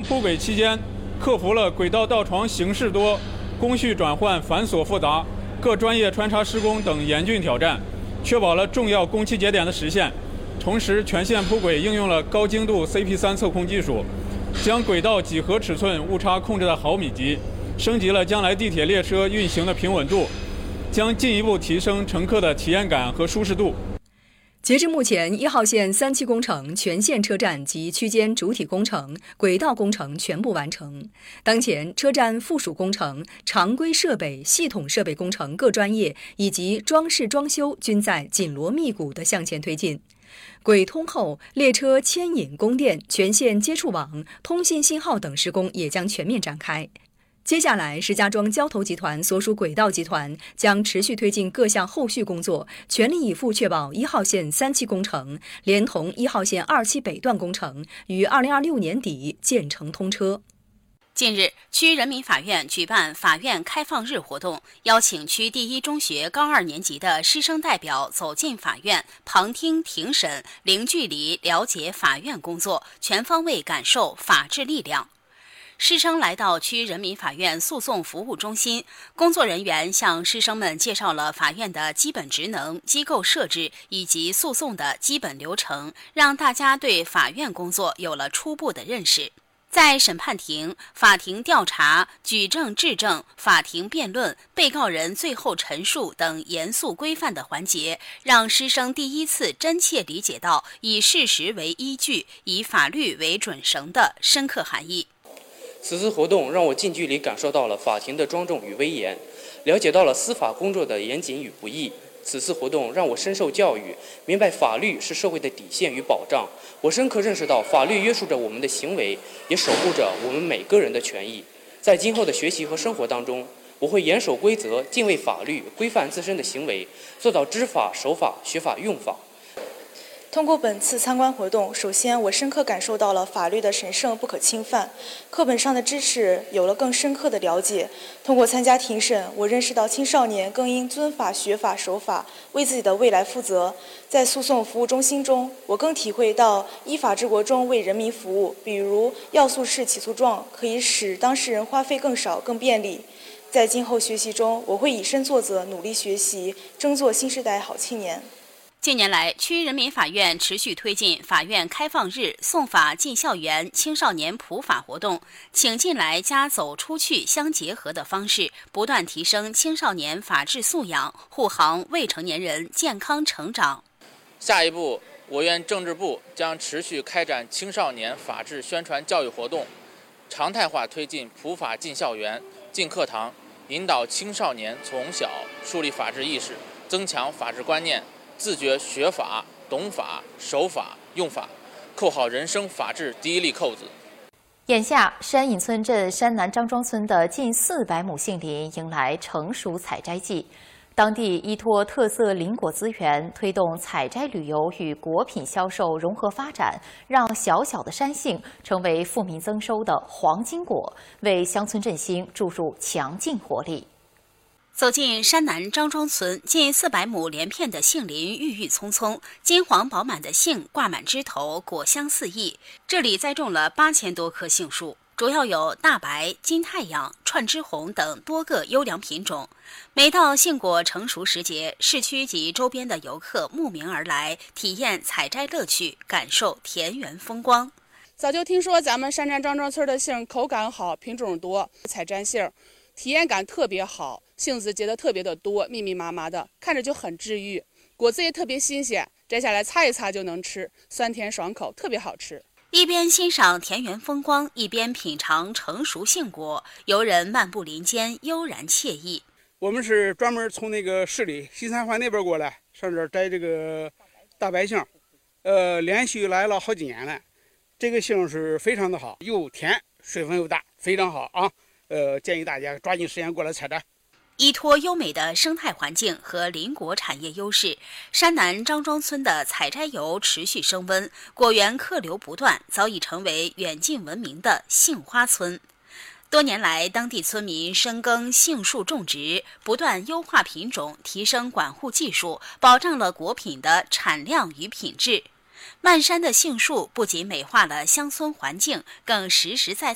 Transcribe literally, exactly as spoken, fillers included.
铺轨期间，克服了轨道道床形式多、工序转换繁琐复杂、各专业穿插施工等严峻挑战，确保了重要工期节点的实现。同时，全线铺轨应用了高精度 C P 三 测控技术，将轨道几何尺寸误差控制在毫米级，升级了将来地铁列车运行的平稳度，将进一步提升乘客的体验感和舒适度。 截至目前，一号线三期工程、全线车站及区间主体工程、轨道工程全部完成。当前，车站附属工程、常规设备、系统设备工程各专业以及装饰装修均在紧锣密鼓地向前推进。轨通后，列车牵引供电、全线接触网、通信信号等施工也将全面展开。接下来，石家庄交投集团所属轨道集团将持续推进各项后续工作，全力以赴确保一号线三期工程连同一号线二期北段工程于二零二六年底建成通车。 近日，区人民法院举办法院开放日活动，邀请区第一中学高二年级的师生代表走进法院，旁听庭审，零距离了解法院工作，全方位感受法治力量。师生来到区人民法院诉讼服务中心，工作人员向师生们介绍了法院的基本职能、机构设置以及诉讼的基本流程，让大家对法院工作有了初步的认识。在审判庭、法庭调查、举证质证、法庭辩论、被告人最后陈述等严肃规范的环节，让师生第一次真切理解到以事实为依据、以法律为准绳的深刻含义。 此次活动让我近距离感受到了法庭的庄重与威严，了解到了司法工作的严谨与不易。此次活动让我深受教育，明白法律是社会的底线与保障。我深刻认识到，法律约束着我们的行为，也守护着我们每个人的权益。在今后的学习和生活当中，我会严守规则，敬畏法律，规范自身的行为，做到知法、守法、学法、用法。 通过本次参观活动，首先我深刻感受到了法律的神圣不可侵犯，课本上的知识有了更深刻的了解。通过参加庭审，我认识到青少年更应遵法、学法、守法，为自己的未来负责。在诉讼服务中心中，我更体会到依法治国中为人民服务，比如要诉式起诉状可以使当事人花费更少、更便利。在今后学习中，我会以身作则，努力学习，争做新时代好青年。 近年来，区人民法院持续推进法院开放日、送法进校园、青少年普法活动，请进来加走出去相结合的方式，不断提升青少年法治素养，护航未成年人健康成长。 下一步，我院政治部将持续开展青少年法治宣传教育活动，常态化推进普法进校园、进课堂，引导青少年从小树立法治意识，增强法治观念，自觉学法、懂法、守法、用法，扣好人生法治第一粒扣子。 眼下，山隐村镇山南张庄村的近四百亩杏林迎来成熟采摘季。当地依托特色林果资源，推动采摘旅游与果品销售融合发展，让小小的山杏成为富民增收的黄金果，为乡村振兴注入强劲活力。 走进山南张庄村，近四百亩连片的杏林郁郁葱葱，金黄饱满的杏挂满枝头，果香四溢。这里栽种了八千多棵杏树，主要有大白、金太阳、串枝红等多个优良品种。每到杏果成熟时节，市区及周边的游客慕名而来，体验采摘乐趣，感受田园风光。 早就听说咱们山南张庄村的杏口感好，品种多，采摘杏体验感特别好，杏子结得特别的多，密密麻麻的，看着就很治愈。果子也特别新鲜，摘下来擦一擦就能吃，酸甜爽口，特别好吃。 一边欣赏田园风光，一边品尝成熟杏果，游人漫步林间，悠然惬意。 我们是专门从那个市里西三环那边过来，上这儿摘这个大白杏，呃，连续来了好几年了。这个杏是非常的好，又甜，水分又大，非常好啊。呃，建议大家抓紧时间过来采摘。 依托优美的生态环境和林果产业优势，山南张庄村的采摘游持续升温，果园客流不断，早已成为远近闻名的杏花村。多年来，当地村民深耕杏树种植，不断优化品种，提升管护技术，保障了果品的产量与品质。漫山的杏树不仅美化了乡村环境，更实实在